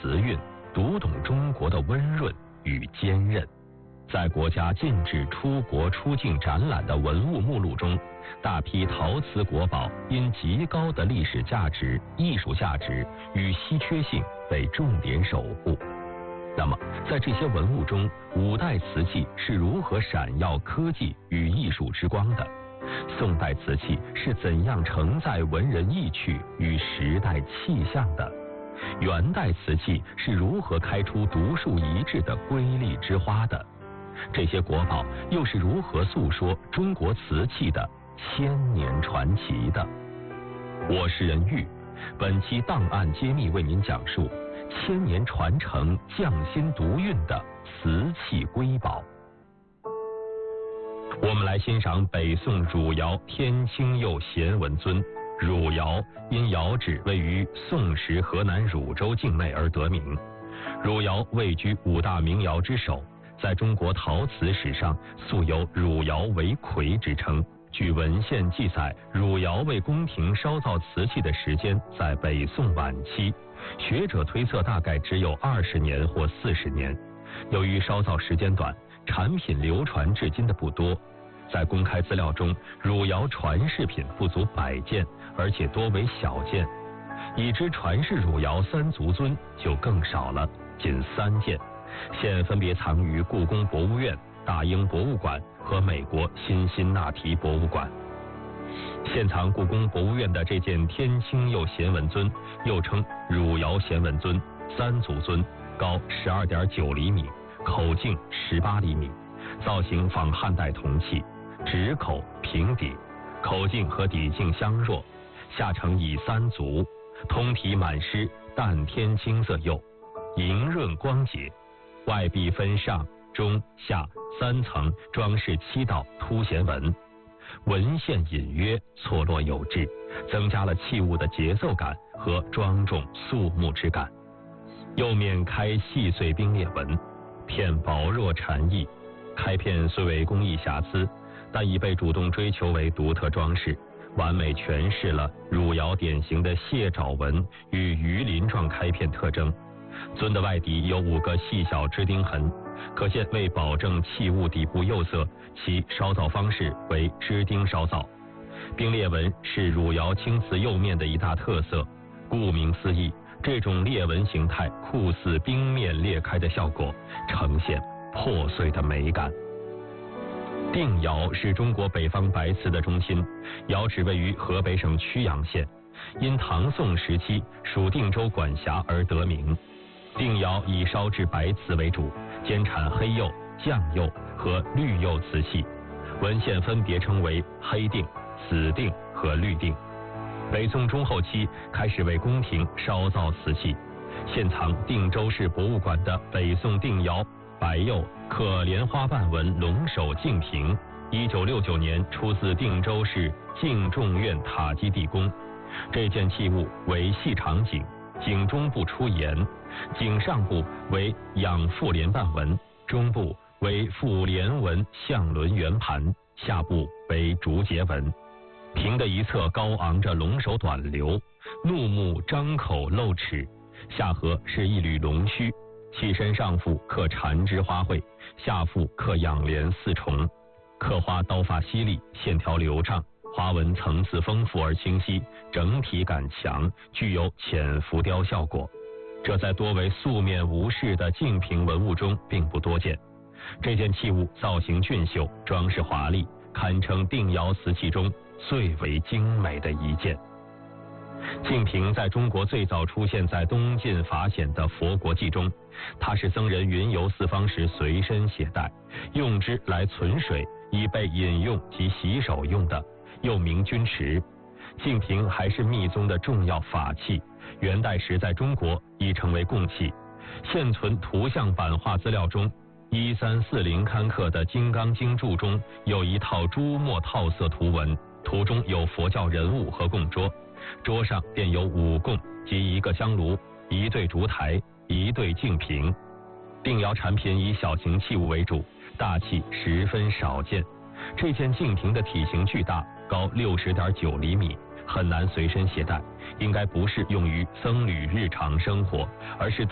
瓷韵，读懂中国的温润与坚韧。在国家禁止出国出境展览的文物目录中，大批陶瓷国宝因极高的历史价值、艺术价值与稀缺性被重点守护。那么，在这些文物中，五代瓷器是如何闪耀科技与艺术之光的？宋代瓷器是怎样承载文人意趣与时代气象的？元代瓷器是如何开出独树一帜的瑰丽之花的？这些国宝又是如何诉说中国瓷器的千年传奇的？我是任玉，本期档案揭秘为您讲述千年传承、匠心独运的瓷器瑰宝。我们来欣赏北宋汝窑天青釉贤文尊。汝窑因窑址位于宋时河南汝州境内而得名。汝窑位居五大名窑之首，在中国陶瓷史上素有汝窑为魁之称。据文献记载，汝窑为宫廷烧造瓷器的时间在北宋晚期，学者推测大概只有20年或40年。由于烧造时间短，产品流传至今的不多。在公开资料中，汝窑传世品不足100件，而且多为小件。已知传世汝窑3足尊就更少了，仅3件，现分别藏于故宫博物院、大英博物馆和美国辛辛那提博物馆。现藏故宫博物院的这件天青釉贤文尊，又称汝窑贤文尊，3足尊，高12.9厘米，口径18厘米，造型仿汉代铜器，直口平底，口径和底径相若，下呈以3足，通体满施淡天青色釉，莹润光洁，外壁分上、中、下3层装饰7道凸弦纹，纹线隐约，错落有致，增加了器物的节奏感和庄重肃穆之感。釉面开细碎冰裂纹，片薄弱蝉翼，开片虽为工艺瑕疵，但已被主动追求为独特装饰，完美诠释了汝窑典型的蟹爪纹与鱼鳞状开片特征。尊的外底有5个细小支钉痕，可见为保证器物底部釉色，其烧造方式为支钉烧造。冰裂纹是汝窑青瓷釉面的一大特色，顾名思义，这种裂纹形态酷似冰面裂开的效果，呈现破碎的美感。定窑是中国北方白瓷的中心，窑址位于河北省曲阳县，因唐宋时期属定州管辖而得名。定窑以烧制白瓷为主，兼产黑釉、酱釉和绿釉瓷器，文献分别称为黑定、紫定和绿定。北宋中后期开始为宫廷烧造瓷器，现藏定州市博物馆的北宋定窑白釉刻莲花瓣纹龙首镜瓶，1969年出自定州市敬重院塔基地宫。这件器物为细长颈，颈中部出檐，颈上部为仰覆莲瓣纹，中部为覆莲纹象轮圆盘，下部为竹节纹。瓶的一侧高昂着龙首短流，怒目张口露齿，下颌是一缕龙须，器身上腹刻缠枝花卉，下腹刻仰莲4重，刻花刀法犀利，线条流畅，花纹层次丰富而清晰，整体感强，具有浅浮雕效果。这在多为素面无饰的净瓶文物中并不多见。这件器物造型俊秀，装饰华丽，堪称定窑瓷器中最为精美的一件。净瓶在中国最早出现在东晋法显的《佛国记》中，它是僧人云游四方时随身携带，用之来存水，以备饮用及洗手用的，又名钧池。净瓶还是密宗的重要法器，元代时在中国已成为供器。现存图像版画资料中，1340刊刻的《金刚经注》中有一套朱墨套色图文，图中有佛教人物和供桌，桌上便有5供及1个香炉、1对烛台、1对净瓶。定窑产品以小型器物为主，大器十分少见。这件净瓶的体型巨大，高60.9厘米，很难随身携带，应该不是用于僧侣日常生活，而是